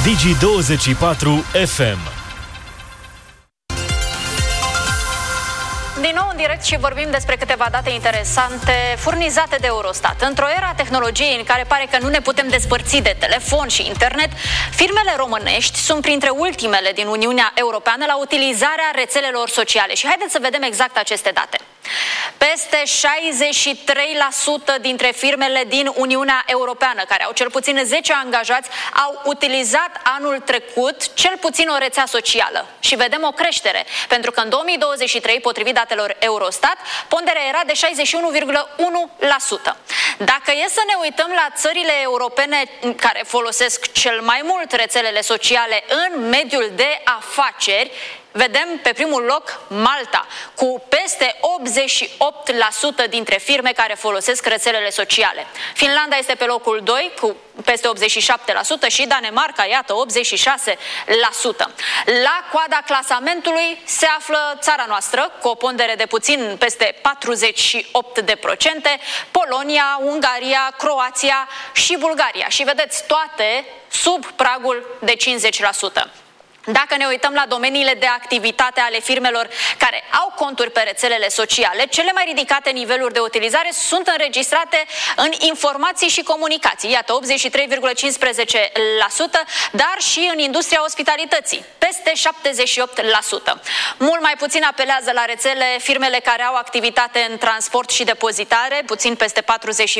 Digi24 FM. Din nou în direct și vorbim despre câteva date interesante furnizate de Eurostat. Într-o era a tehnologiei în care pare că nu ne putem despărți de telefon și internet, firmele românești sunt printre ultimele din Uniunea Europeană la utilizarea rețelelor sociale. Și haideți să vedem exact aceste date. Peste 63% dintre firmele din Uniunea Europeană, care au cel puțin 10 angajați, au utilizat anul trecut cel puțin o rețea socială. Și vedem o creștere, pentru că în 2023, potrivit datelor Eurostat, ponderea era de 61,1%. Dacă e să ne uităm la țările europene care folosesc cel mai mult rețelele sociale în mediul de afaceri, vedem pe primul loc Malta, cu peste 88% dintre firme care folosesc rețelele sociale. Finlanda este pe locul 2, cu peste 87% și Danemarca, iată, 86%. La coada clasamentului se află țara noastră, cu o pondere de puțin peste 48%, Polonia, Ungaria, Croația și Bulgaria. Și vedeți, toate sub pragul de 50%. Dacă ne uităm la domeniile de activitate ale firmelor care au conturi pe rețelele sociale, cele mai ridicate niveluri de utilizare sunt înregistrate în informații și comunicații, iată 83,15%, dar și în industria ospitalității, peste 78%. Mult mai puțin apelează la rețele firmele care au activitate în transport și depozitare, puțin peste 44%,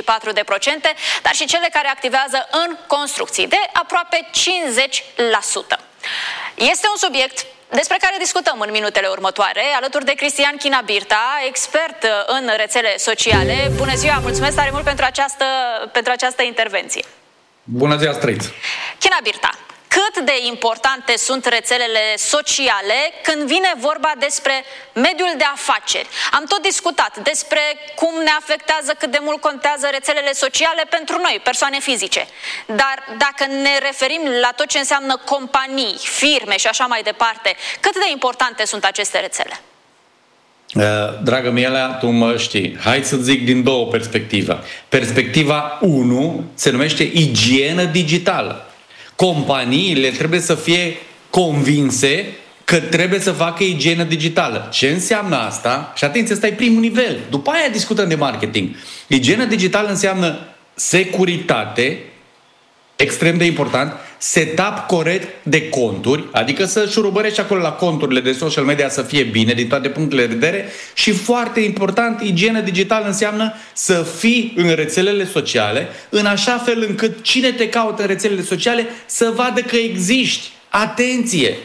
dar și cele care activează în construcții, de aproape 50%. Este un subiect despre care discutăm în minutele următoare, alături de Cristian China Birta, expert în rețele sociale. Bună ziua, mulțumesc tare mult pentru această intervenție. Bună ziua, străiți! China Birta, cât de importante sunt rețelele sociale când vine vorba despre mediul de afaceri? Am tot discutat despre cum ne afectează, cât de mult contează rețelele sociale pentru noi, persoane fizice. Dar dacă ne referim la tot ce înseamnă companii, firme și așa mai departe, cât de importante sunt aceste rețele? Dragă Miela, tu mă știi. Hai să zic din două perspective. Perspectiva 1 se numește igienă digitală. Companiile trebuie să fie convinse că trebuie să facă igienă digitală. Ce înseamnă asta? Și atenție, ăsta e primul nivel. După aia discutăm de marketing. Igienă digitală înseamnă securitate, extrem de important, setup corect de conturi, adică să șurubărești acolo la conturile de social media să fie bine din toate punctele de vedere și foarte important, igienă digitală înseamnă să fii în rețelele sociale în așa fel încât cine te caută în rețelele sociale să vadă că existi. Atenție!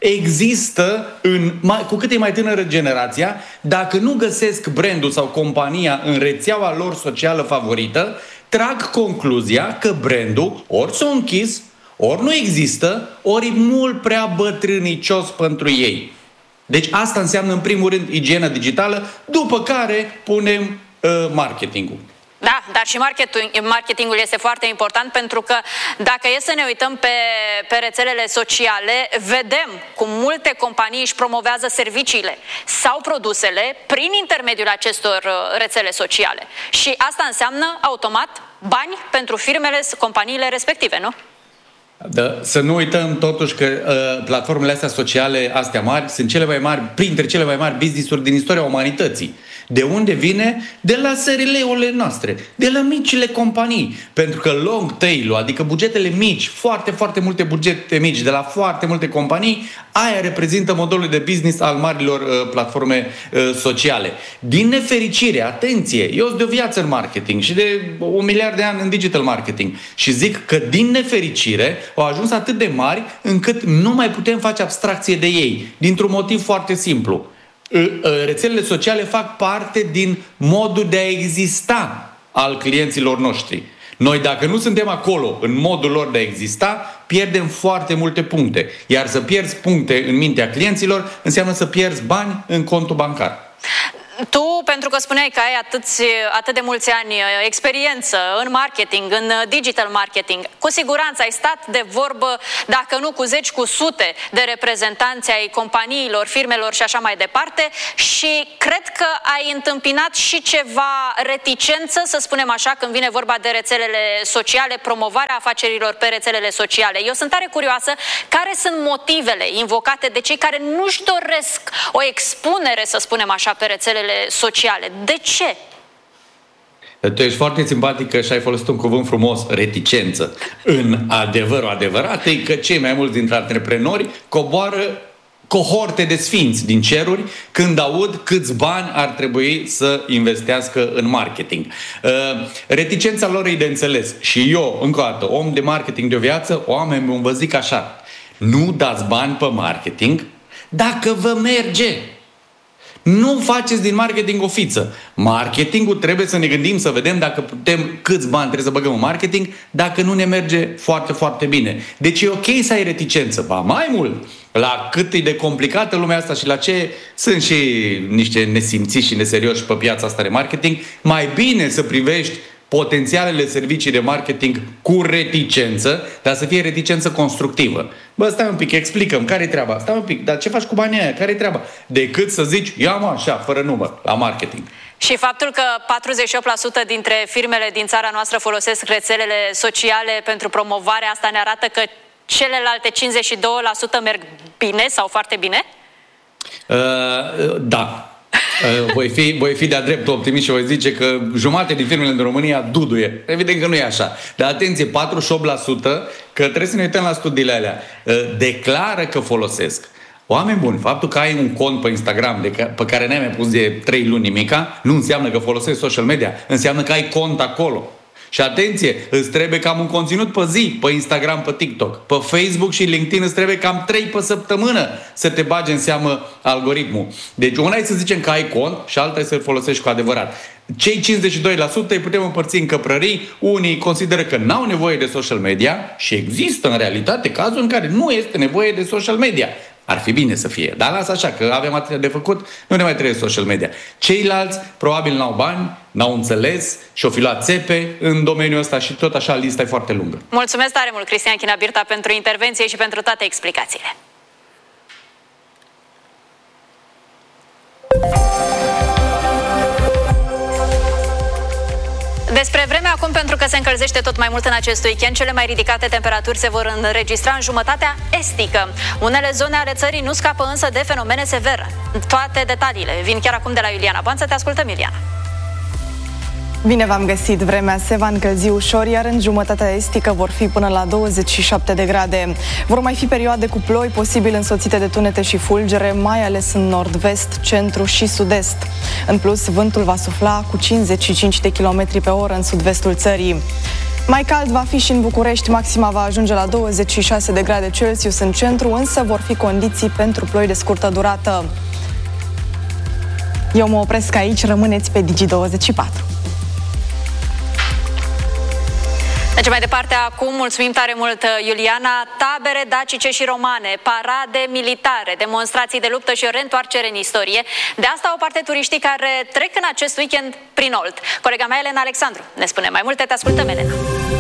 Există, cu cât e mai tânără generația, dacă nu găsesc brandul sau compania în rețeaua lor socială favorită, trag concluzia că brandul ori s-a închis, ori nu există, ori e mult prea bătrânicios pentru ei. Deci asta înseamnă în primul rând igiena digitală, după care punem marketingul. Da, dar și marketingul este foarte important, pentru că dacă e să ne uităm pe rețelele sociale, vedem cum multe companii își promovează serviciile sau produsele prin intermediul acestor rețele sociale. Și asta înseamnă automat bani pentru firmele, companiile respective, nu? Da, să nu uităm totuși că platformele astea sociale, astea mari, sunt cele mai mari, printre cele mai mari business-uri din istoria umanității. De unde vine? De la SRL-urile noastre, de la micile companii. Pentru că long tail-ul, adică bugetele mici, foarte, foarte multe bugete mici de la foarte multe companii, aia reprezintă modelul de business al marilor platforme sociale. Din nefericire, atenție, eu sunt de o viață în marketing și de 1 miliard de ani în digital marketing și zic că din nefericire au ajuns atât de mari încât nu mai putem face abstracție de ei, dintr-un motiv foarte simplu. Rețelele sociale fac parte din modul de a exista al clienților noștri. Noi, dacă nu suntem acolo în modul lor de a exista, pierdem foarte multe puncte. Iar să pierzi puncte în mintea clienților înseamnă să pierzi bani în contul bancar. Tu, pentru că spuneai că ai atât de mulți ani experiență în marketing, în digital marketing, cu siguranță ai stat de vorbă, dacă nu cu zeci, cu sute de reprezentanți ai companiilor, firmelor și așa mai departe, și cred că ai întâmpinat și ceva reticență, să spunem așa, când vine vorba de rețelele sociale, promovarea afacerilor pe rețelele sociale. Eu sunt tare curioasă care sunt motivele invocate de cei care nu-și doresc o expunere, să spunem așa, pe rețelele sociale. De ce? Tu ești foarte simpatică și ai folosit un cuvânt frumos, reticență. În adevărul adevărat e că cei mai mulți dintre antreprenori coboară cohorte de sfinți din ceruri când aud câți bani ar trebui să investească în marketing. Reticența lor e de înțeles. Și eu, încă o dată, om de marketing de o viață, oameni vă zic așa: nu dați bani pe marketing dacă vă merge. Nu faceți din marketing o fiță. Marketingul trebuie să ne gândim, să vedem dacă putem, câți bani trebuie să băgăm în marketing, dacă nu ne merge foarte, foarte bine. Deci e ok să ai reticență. Ba mai mult, la cât e de complicată lumea asta și la ce sunt și niște nesimțiți și neserioși pe piața asta de marketing, mai bine să privești potențialele servicii de marketing cu reticență, dar să fie reticență constructivă. Bă, stai un pic, explicăm, care-i treaba? Stai un pic, dar ce faci cu banii aia? Care-i treaba? Decât să zici, ia mă, așa, fără număr, la marketing. Și faptul că 48% dintre firmele din țara noastră folosesc rețelele sociale pentru promovare, asta ne arată că celelalte 52% merg bine sau foarte bine? Da. Voi fi de-a dreptul optimist și voi zice că jumate din firmele din România duduie. Evident că nu e așa. Dar atenție, 48%, că trebuie să ne uităm la studiile alea, declară că folosesc. Oameni buni, faptul că ai un cont pe Instagram pe care n-ai mai pus de 3 luni nimica, nu înseamnă că folosești social media. Înseamnă că ai cont acolo. Și atenție, îți trebuie cam un conținut pe zi, pe Instagram, pe TikTok. Pe Facebook și LinkedIn îți trebuie cam 3 pe săptămână să te bagi în seamă algoritmul. Deci una e să zicem că ai cont și alta e să-l folosești cu adevărat. Cei 52% îi putem împărți în căprării. Unii consideră că n-au nevoie de social media și există în realitate cazuri în care nu este nevoie de social media. Ar fi bine să fie, dar lasă așa, că avem atât de făcut, nu ne mai trebuie social media. Ceilalți probabil n-au bani, n-au înțeles și-o fi luat țepe în domeniul ăsta și tot așa lista e foarte lungă. Mulțumesc tare mult, Cristian Chinea Birta, pentru intervenție și pentru toate explicațiile. Despre vreme acum, pentru că se încălzește tot mai mult în acest weekend, cele mai ridicate temperaturi se vor înregistra în jumătatea estică. Unele zone ale țării nu scapă însă de fenomene severe. Toate detaliile vin chiar acum de la Iuliana Banță. Te ascultăm, Iuliana. Bine v-am găsit! Vremea se va încălzi ușor, iar în jumătatea estică vor fi până la 27 de grade. Vor mai fi perioade cu ploi, posibil însoțite de tunete și fulgere, mai ales în nord-vest, centru și sud-est. În plus, vântul va sufla cu 55 de km pe oră în sud-vestul țării. Mai cald va fi și în București, maxima va ajunge la 26 de grade Celsius în centru, însă vor fi condiții pentru ploi de scurtă durată. Eu mă opresc aici, rămâneți pe Digi24. Deci mai departe acum, mulțumim tare mult, Iuliana. Tabere dacice și romane, parade militare, demonstrații de luptă și o reîntoarcere în istorie. De asta au parte turiștii care trec în acest weekend prin Olt. Colega mea, Elena Alexandru, ne spune mai multe. Te ascultăm, Elena.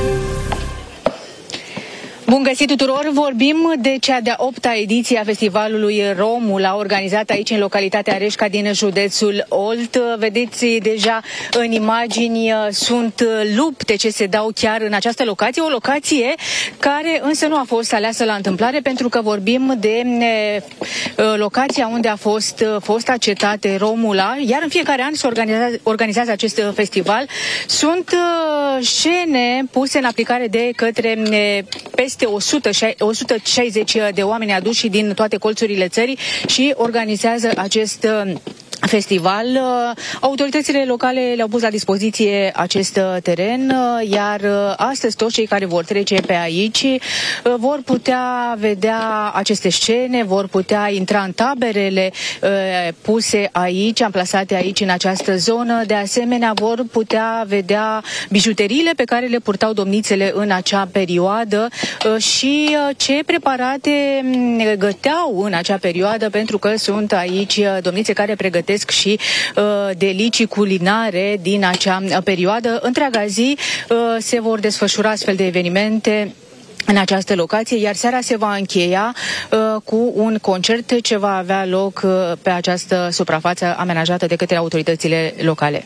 Bun găsit tuturor! Vorbim de cea de-a 8-a ediție a festivalului Romula, organizat aici în localitatea Reșca din județul Olt. Vedeți deja în imagini, sunt lupte ce se dau chiar în această locație, o locație care însă nu a fost aleasă la întâmplare, pentru că vorbim de locația unde a fost cetate Romula, iar în fiecare an se organizează acest festival. Sunt scene puse în aplicare de către peste 160 de oameni aduși din toate colțurile țării și organizează acest festival. Autoritățile locale le-au pus la dispoziție acest teren, iar astăzi toți cei care vor trece pe aici vor putea vedea aceste scene, vor putea intra în taberele puse aici, amplasate aici în această zonă. De asemenea, vor putea vedea bijuteriile pe care le purtau domnițele în acea perioadă și ce preparate găteau în acea perioadă, pentru că sunt aici domnițe care pregătesc pregătesc și delicii culinare din acea perioadă. Întreaga zi se vor desfășura astfel de evenimente în această locație, iar seara se va încheia cu un concert ce va avea loc pe această suprafață amenajată de către autoritățile locale.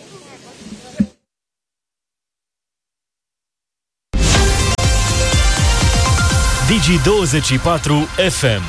Digi24 FM.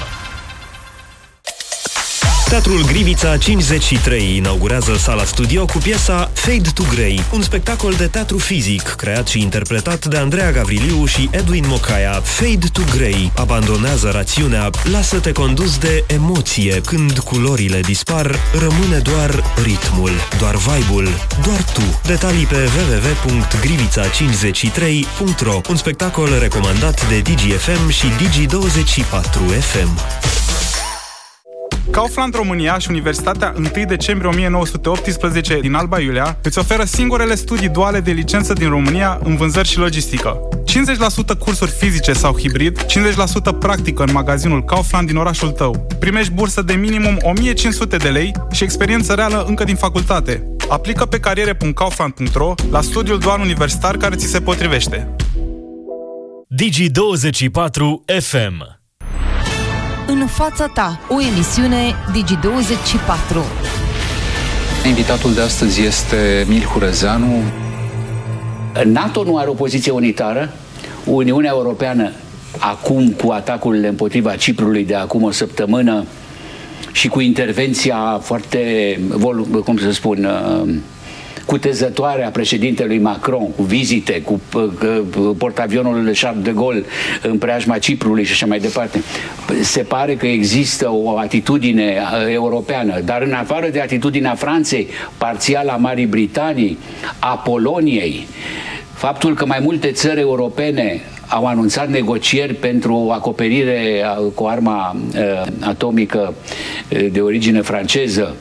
Teatrul Grivița 53 inaugurează sala studio cu piesa Fade to Grey, un spectacol de teatru fizic creat și interpretat de Andreea Gavriliu și Edwin Mocaia. Fade to Grey abandonează rațiunea, lasă-te condus de emoție. Când culorile dispar, rămâne doar ritmul, doar vibe-ul, doar tu. Detalii pe www.grivița53.ro. Un spectacol recomandat de DGFM și Digi24 FM. Kaufland România și Universitatea 1 decembrie 1918 din Alba Iulia îți oferă singurele studii duale de licență din România în vânzări și logistică. 50% cursuri fizice sau hibrid, 50% practică în magazinul Kaufland din orașul tău. Primești bursă de minimum 1500 de lei și experiență reală încă din facultate. Aplică pe cariere.kaufland.ro la studiul dual universitar care ți se potrivește. Digi24 FM. În fața ta, o emisiune Digi24. Invitatul de astăzi este Emil Hurezeanu. NATO nu are o poziție unitară. Uniunea Europeană, acum cu atacurile împotriva Ciprului de acum o săptămână și cu intervenția foarte, cum să spun, cutezătoare a președintelui Macron, cu vizite, cu portavionul Charles de Gaulle în preajma Ciprului și așa mai departe. Se pare că există o atitudine europeană, dar în afară de atitudinea Franței, parțial a Marii Britanii, a Poloniei, faptul că mai multe țări europene au anunțat negocieri pentru acoperire cu arma atomică de origine franceză,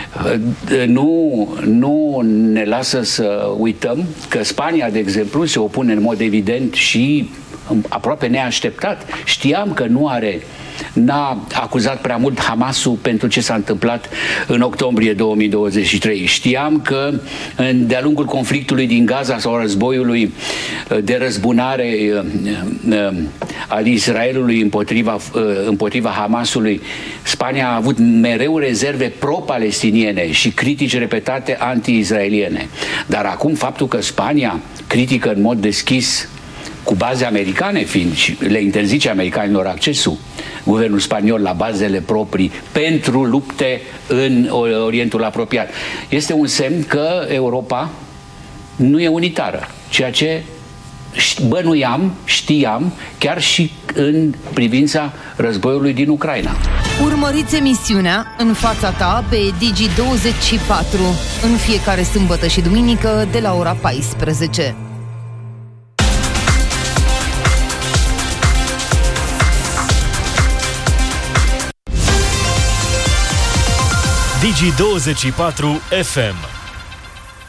nu ne lasă să uităm că Spania, de exemplu, se opune în mod evident și aproape neașteptat. Știam că n-a acuzat prea mult Hamasul pentru ce s-a întâmplat în octombrie 2023. Știam că de-a lungul conflictului din Gaza sau războiului de răzbunare al Israelului împotriva Hamasului, Spania a avut mereu rezerve pro-palestiniene și critici repetate anti-israeliene. Dar acum faptul că Spania critică în mod deschis, cu baze americane fiind, și le interzice americanilor accesul, guvernul spaniol, la bazele proprii pentru lupte în Orientul apropiat, este un semn că Europa nu e unitară, ceea ce știam chiar și în privința războiului din Ucraina. Urmăriți emisiunea În fața ta pe Digi24 în fiecare sâmbătă și duminică de la ora 14. Digi24 FM.